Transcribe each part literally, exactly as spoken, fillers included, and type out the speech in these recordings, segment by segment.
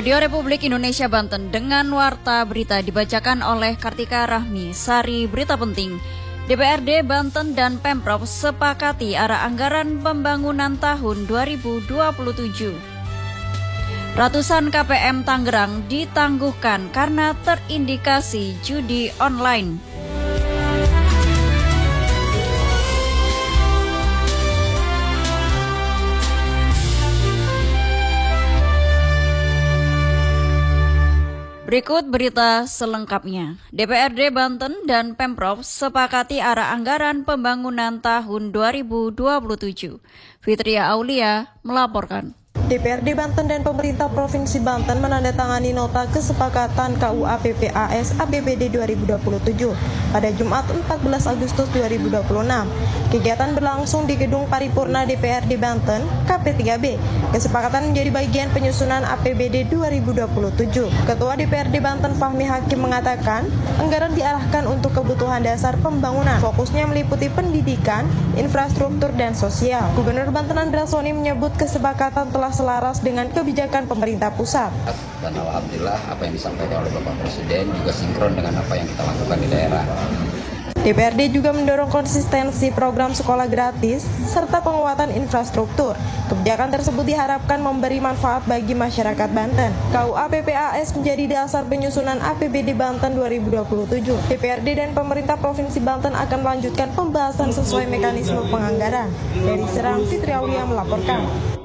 Radio Republik Indonesia Banten dengan warta berita dibacakan oleh Kartika Rahmi. Sari berita penting. D P R D Banten dan Pemprov sepakati arah anggaran pembangunan tahun dua ribu dua puluh tujuh. Ratusan K P M Tangerang ditangguhkan karena terindikasi judi online. Berikut berita selengkapnya. D P R D Banten dan Pemprov sepakati arah anggaran pembangunan tahun dua ribu dua puluh tujuh. Fitria Aulia melaporkan. D P R D Banten dan pemerintah Provinsi Banten menandatangani nota kesepakatan K U A P P A S A P B D dua ribu dua puluh tujuh pada Jumat empat belas Agustus dua ribu dua puluh enam. Kegiatan berlangsung di Gedung Paripurna D P R D Banten, K P tiga B. Kesepakatan menjadi bagian penyusunan A P B D dua ribu dua puluh tujuh. Ketua D P R D Banten Fahmi Hakim mengatakan, anggaran diarahkan untuk kebutuhan dasar pembangunan. Fokusnya meliputi pendidikan, infrastruktur, dan sosial. Gubernur Banten Andra Soni menyebut kesepakatan telah selaras dengan kebijakan pemerintah pusat. Dan alhamdulillah apa yang disampaikan oleh Bapak Presiden juga sinkron dengan apa yang kita lakukan di daerah. D P R D juga mendorong konsistensi program sekolah gratis serta penguatan infrastruktur. Kebijakan tersebut diharapkan memberi manfaat bagi masyarakat Banten. K U A P P A S menjadi dasar penyusunan A P B D Banten dua ribu dua puluh tujuh. D P R D dan pemerintah Provinsi Banten akan melanjutkan pembahasan sesuai mekanisme penganggaran. Dari Serang, Fitria Aulia melaporkan.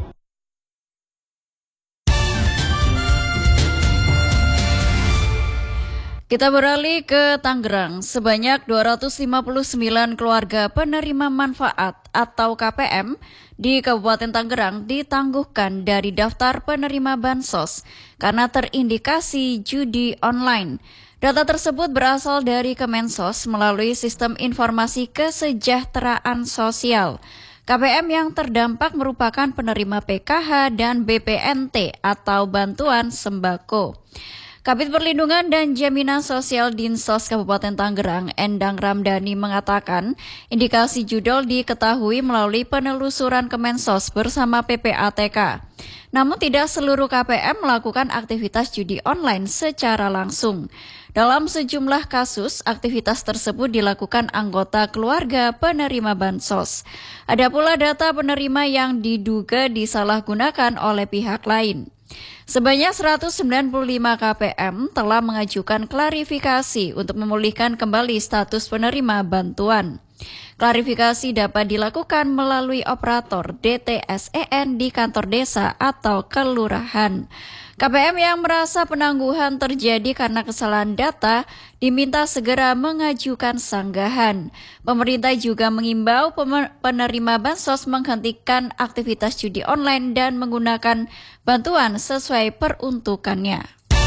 Kita beralih ke Tangerang. Sebanyak dua ratus lima puluh sembilan keluarga penerima manfaat atau K P M di Kabupaten Tangerang ditangguhkan dari daftar penerima bansos karena terindikasi judi online. Data tersebut berasal dari Kemensos melalui Sistem Informasi Kesejahteraan Sosial. K P M yang terdampak merupakan penerima P K H dan B P N T atau Bantuan Sembako. Kabid Perlindungan dan Jaminan Sosial Dinsos Kabupaten Tangerang, Endang Ramdhani mengatakan, indikasi judol diketahui melalui penelusuran Kemensos bersama P P A T K. Namun tidak seluruh K P M melakukan aktivitas judi online secara langsung. Dalam sejumlah kasus, aktivitas tersebut dilakukan anggota keluarga penerima bansos. Ada pula data penerima yang diduga disalahgunakan oleh pihak lain. Sebanyak seratus sembilan puluh lima K P M telah mengajukan klarifikasi untuk memulihkan kembali status penerima bantuan. Klarifikasi dapat dilakukan melalui operator D T S E N di kantor desa atau kelurahan. K P M yang merasa penangguhan terjadi karena kesalahan data diminta segera mengajukan sanggahan. Pemerintah juga mengimbau penerima bansos menghentikan aktivitas judi online dan menggunakan bantuan sesuai peruntukannya.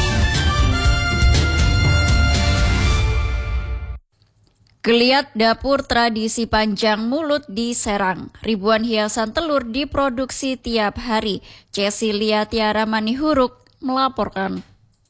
Geliat dapur tradisi panjang mulut di Serang. Ribuan hiasan telur diproduksi tiap hari. Cecilia Tiara Manihuruk melaporkan.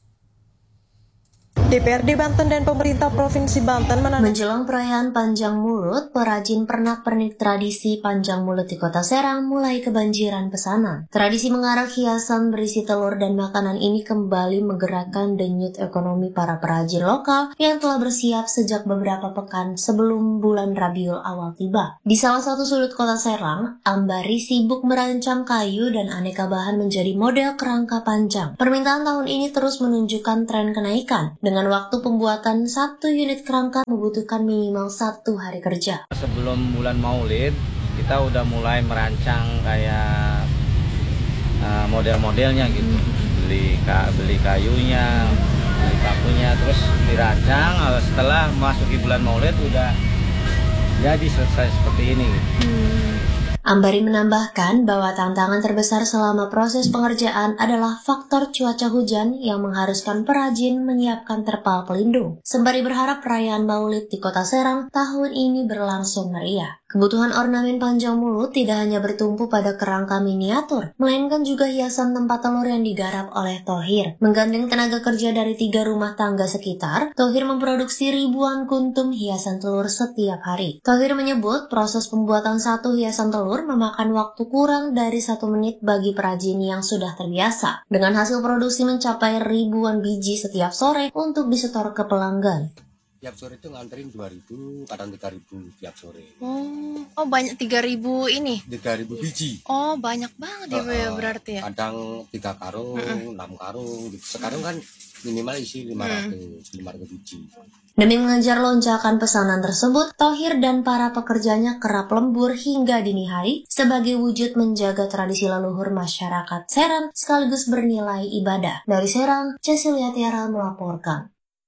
D P R D Banten dan pemerintah Provinsi Banten menandatangani menjelang perayaan Panjang Mulut, perajin pernak-pernik tradisi Panjang Mulut di Kota Serang mulai kebanjiran pesanan. Tradisi mengarak hiasan berisi telur dan makanan ini kembali menggerakkan denyut ekonomi para perajin lokal yang telah bersiap sejak beberapa pekan sebelum bulan Rabiul Awal tiba. Di salah satu sudut Kota Serang, Ambari sibuk merancang kayu dan aneka bahan menjadi model kerangka panjang. Permintaan tahun ini terus menunjukkan tren kenaikan. Dengan waktu pembuatan satu unit kerangka membutuhkan minimal satu hari kerja. Sebelum bulan Maulid, kita udah mulai merancang kayak uh, model-modelnya gitu. Beli beli kayunya, beli pakunya, terus dirancang. Setelah masuki bulan Maulid udah jadi selesai seperti ini. Hmm. Ambari menambahkan bahwa tantangan terbesar selama proses pengerjaan adalah faktor cuaca hujan yang mengharuskan perajin menyiapkan terpal pelindung. Sembari berharap perayaan Maulid di Kota Serang tahun ini berlangsung meriah. Kebutuhan ornamen panjang mulut tidak hanya bertumpu pada kerangka miniatur, melainkan juga hiasan tempat telur yang digarap oleh Thohir. Menggandeng tenaga kerja dari tiga rumah tangga sekitar, Thohir memproduksi ribuan kuntum hiasan telur setiap hari. Thohir menyebut proses pembuatan satu hiasan telur telur memakan waktu kurang dari satu menit bagi perajin yang sudah terbiasa. Dengan hasil produksi mencapai ribuan biji setiap sore untuk disetor ke pelanggan. Tiap sore itu nganterin dua ribu, kadang tiga ribu tiap sore. Oh, oh banyak tiga ribu ini? tiga ribu biji. Oh, banyak banget ya, uh, ya berarti ya? Kadang tiga karung, uh-uh. enam karung. Gitu. Sekarang kan minimal isi lima ratus, lima ratus biji. Demi mengejar lonjakan pesanan tersebut, Thohir dan para pekerjanya kerap lembur hingga dini hari sebagai wujud menjaga tradisi leluhur masyarakat Serang sekaligus bernilai ibadah. Dari Serang, Cecilia Tiara melaporkan.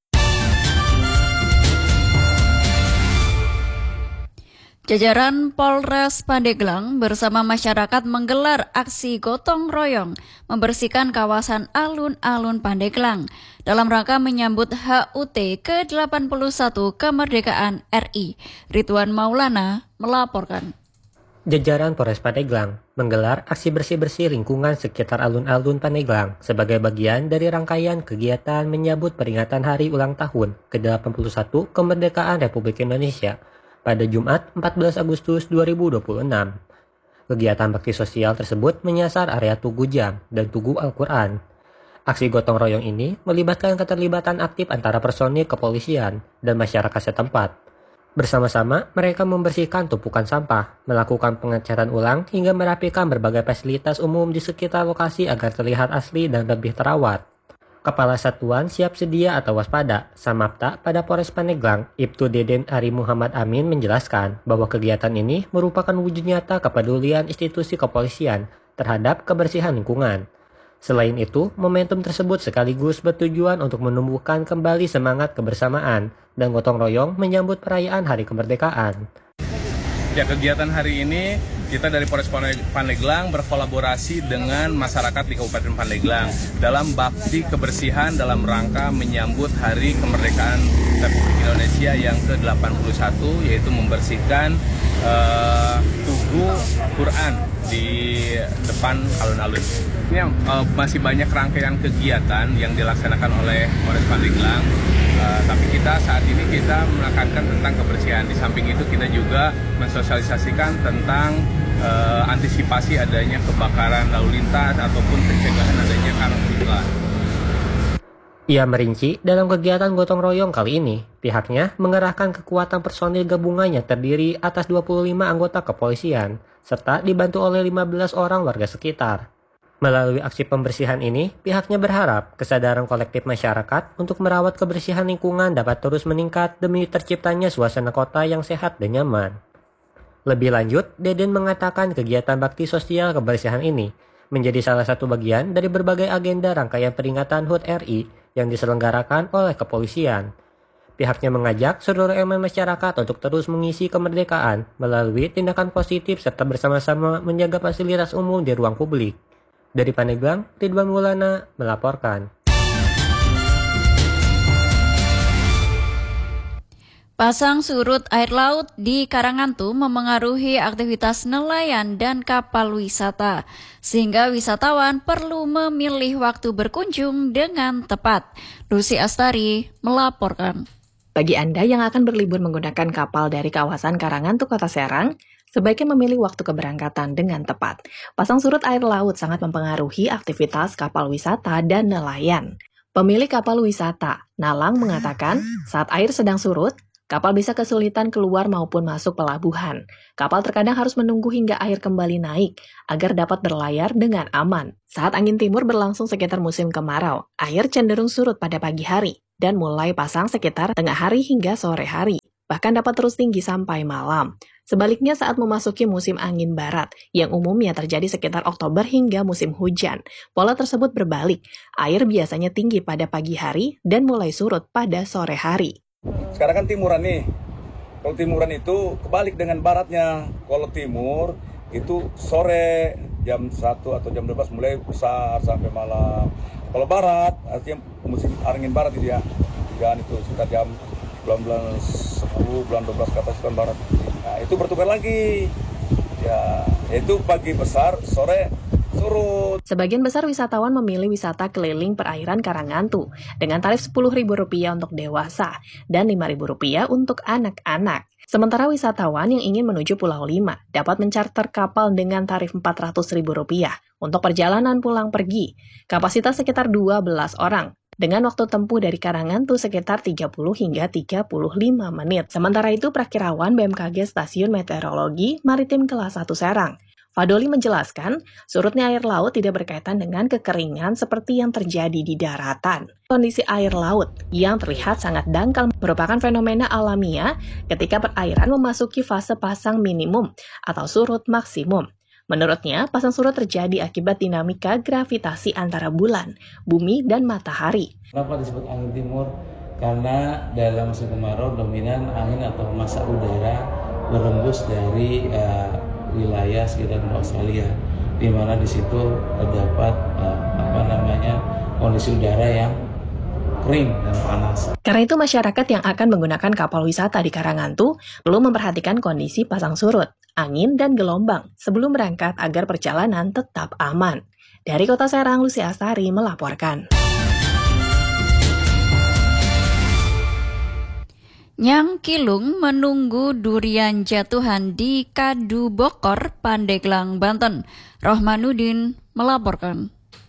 Jajaran Polres Pandeglang bersama masyarakat menggelar aksi gotong royong membersihkan kawasan alun-alun Pandeglang dalam rangka menyambut H U T ke delapan puluh satu kemerdekaan R I. Ridwan Maulana melaporkan. Jajaran Polres Pandeglang menggelar aksi bersih-bersih lingkungan sekitar alun-alun Pandeglang sebagai bagian dari rangkaian kegiatan menyambut peringatan hari ulang tahun ke delapan puluh satu kemerdekaan Republik Indonesia pada Jumat empat belas Agustus dua ribu dua puluh enam. Kegiatan bakti sosial tersebut menyasar area Tugu Jam dan Tugu Al-Quran. Aksi gotong royong ini melibatkan keterlibatan aktif antara personil kepolisian dan masyarakat setempat. Bersama-sama, mereka membersihkan tumpukan sampah, melakukan pengecatan ulang hingga merapikan berbagai fasilitas umum di sekitar lokasi agar terlihat asli dan lebih terawat. Kepala Satuan Siap Sedia atau Waspada, Samapta pada Polres Pandeglang, Ibtu Deden Ari Muhammad Amin menjelaskan bahwa kegiatan ini merupakan wujud nyata kepedulian institusi kepolisian terhadap kebersihan lingkungan. Selain itu, momentum tersebut sekaligus bertujuan untuk menumbuhkan kembali semangat kebersamaan dan gotong royong menyambut perayaan Hari Kemerdekaan. Ya, kegiatan hari ini kita dari Polres Pandeglang berkolaborasi dengan masyarakat di Kabupaten Pandeglang dalam bakti kebersihan dalam rangka menyambut Hari Kemerdekaan Republik Indonesia yang ke delapan puluh satu, yaitu membersihkan uh, Tugu Quran di depan alun-alun. Ini uh, masih banyak rangkaian kegiatan yang dilaksanakan oleh Polres Pandeglang. Uh, tapi kita saat ini kita menekankan tentang kebersihan. Di samping itu kita juga mensosialisasikan tentang uh, antisipasi adanya kebakaran lalu lintas ataupun pencegahan adanya karhutla. Ia merinci dalam kegiatan gotong royong kali ini, pihaknya mengerahkan kekuatan personil gabungan yang terdiri atas dua puluh lima anggota kepolisian, serta dibantu oleh lima belas orang warga sekitar. Melalui aksi pembersihan ini, pihaknya berharap kesadaran kolektif masyarakat untuk merawat kebersihan lingkungan dapat terus meningkat demi terciptanya suasana kota yang sehat dan nyaman. Lebih lanjut, Deden mengatakan kegiatan bakti sosial kebersihan ini menjadi salah satu bagian dari berbagai agenda rangkaian peringatan H U T R I yang diselenggarakan oleh kepolisian. Pihaknya mengajak seluruh elemen masyarakat untuk terus mengisi kemerdekaan melalui tindakan positif serta bersama-sama menjaga fasilitas umum di ruang publik. Dari Pandeglang, Ridwan Maulana melaporkan. Pasang surut air laut di Karangantu memengaruhi aktivitas nelayan dan kapal wisata, sehingga wisatawan perlu memilih waktu berkunjung dengan tepat. Lucy Astari melaporkan. Bagi Anda yang akan berlibur menggunakan kapal dari kawasan Karangantu, Kota Serang, sebaiknya memilih waktu keberangkatan dengan tepat. Pasang surut air laut sangat mempengaruhi aktivitas kapal wisata dan nelayan. Pemilik kapal wisata, Nalang, mengatakan saat air sedang surut, kapal bisa kesulitan keluar maupun masuk pelabuhan. Kapal terkadang harus menunggu hingga air kembali naik agar dapat berlayar dengan aman. Saat angin timur berlangsung sekitar musim kemarau, air cenderung surut pada pagi hari dan mulai pasang sekitar tengah hari hingga sore hari. Bahkan dapat terus tinggi sampai malam. Sebaliknya saat memasuki musim angin barat, yang umumnya terjadi sekitar Oktober hingga musim hujan, pola tersebut berbalik. Air biasanya tinggi pada pagi hari dan mulai surut pada sore hari. Sekarang kan timuran nih. Kalau timuran itu kebalik dengan baratnya. Kalau timur itu sore jam satu atau jam dua belas mulai besar sampai malam. Kalau barat artinya musim angin barat itu ya. Jangan itu sekitar jam bulan-bulan sepuluh, bulan dua belas ke atas kan barat. Nah, itu bertukar lagi. Ya, itu pagi besar, sore surut. Sebagian besar wisatawan memilih wisata keliling perairan Karangantu dengan tarif sepuluh ribu rupiah untuk dewasa dan lima ribu rupiah untuk anak-anak. Sementara wisatawan yang ingin menuju Pulau Lima dapat mencarter kapal dengan tarif empat ratus ribu rupiah untuk perjalanan pulang pergi, kapasitas sekitar dua belas orang, dengan waktu tempuh dari Karangantu sekitar tiga puluh hingga tiga puluh lima menit. Sementara itu, Prakirawan B M K G Stasiun Meteorologi Maritim Kelas satu Serang, Fadoli menjelaskan, surutnya air laut tidak berkaitan dengan kekeringan seperti yang terjadi di daratan. Kondisi air laut yang terlihat sangat dangkal merupakan fenomena alamiah ketika perairan memasuki fase pasang minimum atau surut maksimum. Menurutnya, pasang surut terjadi akibat dinamika gravitasi antara bulan, bumi, dan matahari. Kenapa disebut angin timur? Karena dalam musim kemarau dominan angin atau massa udara berembus dari uh, wilayah sekitar Australia, di mana di situ terdapat uh, apa namanya kondisi udara yang kering dan panas. Karena itu masyarakat yang akan menggunakan kapal wisata di Karangantu perlu memperhatikan kondisi pasang surut, angin, dan gelombang sebelum berangkat agar perjalanan tetap aman. Dari Kota Serang, Lucy Astari melaporkan. Nyang Kilung menunggu durian jatuhan di Kadu Bokor, Pandeglang, Banten. Rohmanuddin melaporkan.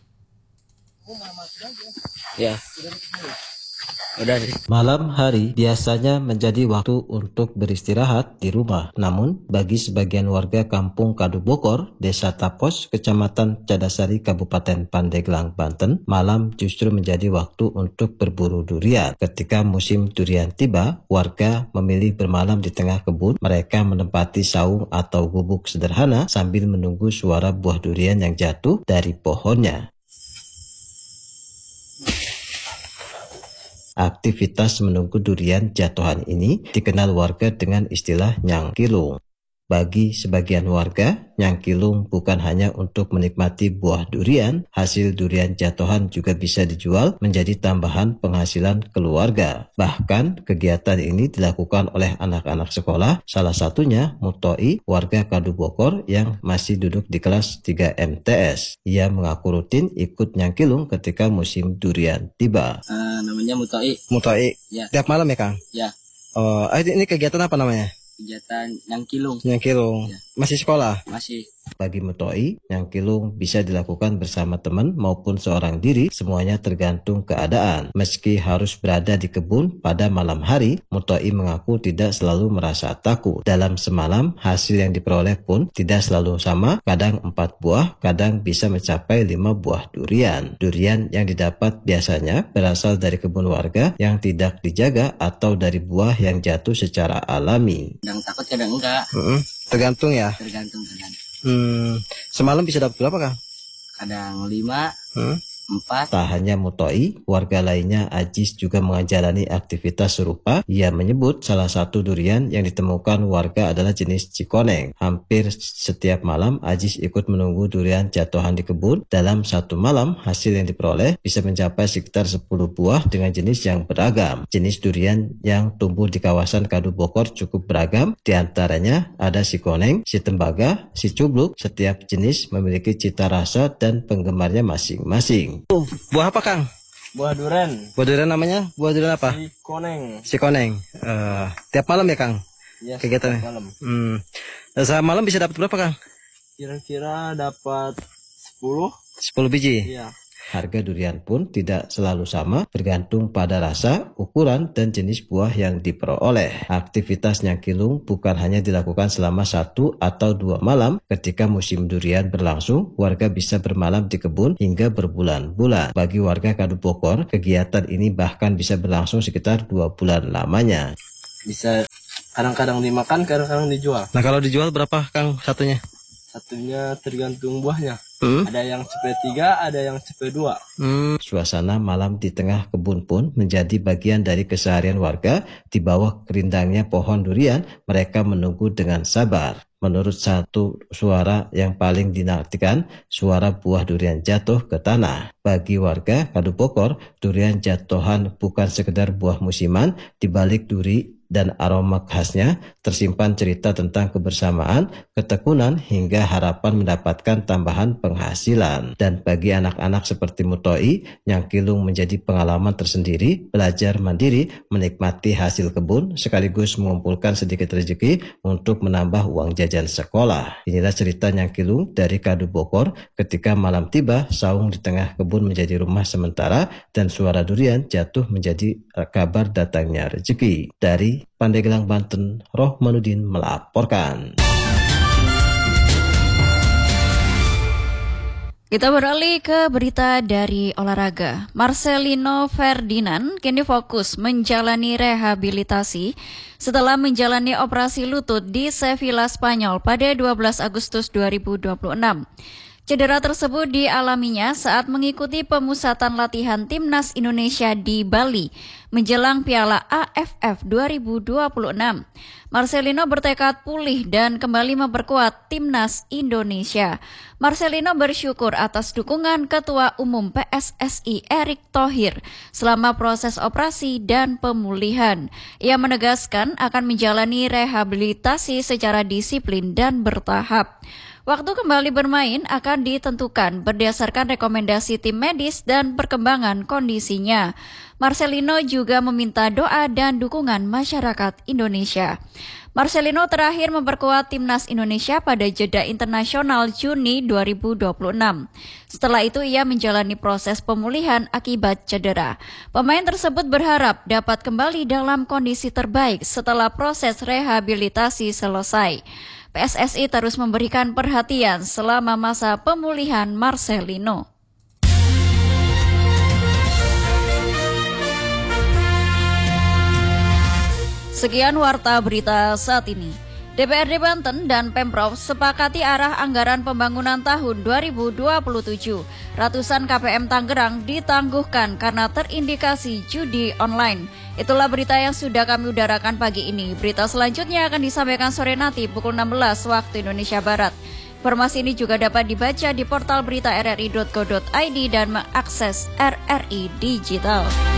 Ya. Udah. Malam hari biasanya menjadi waktu untuk beristirahat di rumah. Namun, bagi sebagian warga kampung Kadu Bokor, Desa Tapos, Kecamatan Cadasari, Kabupaten Pandeglang, Banten, malam justru menjadi waktu untuk berburu durian. Ketika musim durian tiba, warga memilih bermalam di tengah kebun. Mereka menempati saung atau gubuk sederhana sambil menunggu suara buah durian yang jatuh dari pohonnya. Aktivitas menunggu durian jatuhan ini dikenal warga dengan istilah Nyang Kilung. Bagi sebagian warga, Nyang Kilung bukan hanya untuk menikmati buah durian, hasil durian jatuhan juga bisa dijual menjadi tambahan penghasilan keluarga. Bahkan, kegiatan ini dilakukan oleh anak-anak sekolah, salah satunya Mutoi, warga Kadu Bokor yang masih duduk di kelas tiga M T S. Ia mengaku rutin ikut Nyang Kilung ketika musim durian tiba. Uh, namanya Mutoi. Mutoi? Ya. Tiap malam ya, Kang? Ya. Oh, ini kegiatan apa namanya? Kegiatan Nyang Kilung. Nyang Kilung. Ya. Masih sekolah? Masih. Bagi Mutoi, Nyang Kilung bisa dilakukan bersama teman maupun seorang diri, semuanya tergantung keadaan. Meski harus berada di kebun pada malam hari, Mutoi mengaku tidak selalu merasa takut. Dalam semalam, hasil yang diperoleh pun tidak selalu sama, kadang empat buah, kadang bisa mencapai lima buah durian. Durian yang didapat biasanya berasal dari kebun warga yang tidak dijaga atau dari buah yang jatuh secara alami. Kadang takut, kadang enggak. Mm-mm. Tergantung ya? Tergantung, tergantung. Hmm, semalam bisa dapat berapa, Kang? Kadang lima, hmm? empat. Tak hanya Mutoi, warga lainnya Ajis juga menjalani aktivitas serupa. Ia menyebut salah satu durian yang ditemukan warga adalah jenis cikoneng. Hampir setiap malam Ajis ikut menunggu durian jatuhan di kebun. Dalam satu malam, hasil yang diperoleh bisa mencapai sekitar sepuluh buah dengan jenis yang beragam. Jenis durian yang tumbuh di kawasan Kadu Bokor cukup beragam. Di antaranya ada si koneng, si tembaga, si cubluk. Setiap jenis memiliki cita rasa dan penggemarnya masing-masing. Oh, buah apa, Kang? Buah durian. Buah durian namanya? Buah durian apa? Si koneng. Si koneng. Uh, tiap malam ya, Kang? Iya, kegiatannya. Tiap malam. Hmm. Saat malam bisa dapat berapa, Kang? Kira-kira dapat sepuluh. sepuluh biji? Iya. Harga durian pun tidak selalu sama, bergantung pada rasa, ukuran, dan jenis buah yang diperoleh. Aktivitas Nyang Kilung bukan hanya dilakukan selama satu atau dua malam. Ketika musim durian berlangsung, warga bisa bermalam di kebun hingga berbulan-bulan. Bagi warga Kadu Bokor, kegiatan ini bahkan bisa berlangsung sekitar dua bulan lamanya. Bisa kadang-kadang dimakan, kadang-kadang dijual. Nah, kalau dijual berapa, Kang, satunya? Satunya tergantung buahnya. Hmm? Ada yang C P tiga, ada yang C P dua. Hmm. Suasana malam di tengah kebun pun menjadi bagian dari keseharian warga. Di bawah kerindangnya pohon durian, mereka menunggu dengan sabar. Menurut satu suara yang paling dinantikan, suara buah durian jatuh ke tanah. Bagi warga Kadu Bokor, durian jatuhan bukan sekedar buah musiman. Di balik duri dan aroma khasnya tersimpan cerita tentang kebersamaan, ketekunan, hingga harapan mendapatkan tambahan penghasilan. Dan bagi anak-anak seperti Mutoi, nyangkilung menjadi pengalaman tersendiri, belajar mandiri, menikmati hasil kebun, sekaligus mengumpulkan sedikit rezeki untuk menambah uang jajan sekolah. Inilah cerita nyangkilung dari Kadu Bogor ketika malam tiba, saung di tengah kebun menjadi rumah sementara dan suara durian jatuh menjadi kabar datangnya rezeki. Dari Pandeglang, Banten, Rohmanuddin melaporkan. Kita beralih ke berita dari olahraga. Marcelino Ferdinand kini fokus menjalani rehabilitasi setelah menjalani operasi lutut di Sevilla, Spanyol pada dua belas Agustus dua ribu dua puluh enam. Cedera tersebut dialaminya saat mengikuti pemusatan latihan Timnas Indonesia di Bali menjelang Piala A F F dua ribu dua puluh enam. Marcelino bertekad pulih dan kembali memperkuat Timnas Indonesia. Marcelino bersyukur atas dukungan Ketua Umum P S S I Erick Thohir selama proses operasi dan pemulihan. Ia menegaskan akan menjalani rehabilitasi secara disiplin dan bertahap. Waktu kembali bermain akan ditentukan berdasarkan rekomendasi tim medis dan perkembangan kondisinya. Marcelino juga meminta doa dan dukungan masyarakat Indonesia. Marcelino terakhir memperkuat Timnas Indonesia pada jeda internasional Juni dua ribu dua puluh enam. Setelah itu ia menjalani proses pemulihan akibat cedera. Pemain tersebut berharap dapat kembali dalam kondisi terbaik setelah proses rehabilitasi selesai. P S S I terus memberikan perhatian selama masa pemulihan Marcelino. Sekian warta berita saat ini. D P R D Banten dan Pemprov sepakati arah anggaran pembangunan tahun dua ribu dua puluh tujuh. Ratusan K P M Tangerang ditangguhkan karena terindikasi judi online. Itulah berita yang sudah kami udarakan pagi ini. Berita selanjutnya akan disampaikan sore nanti pukul enam belas waktu Indonesia Barat. Informasi ini juga dapat dibaca di portal berita r r i dot co dot i d dan mengakses R R I Digital.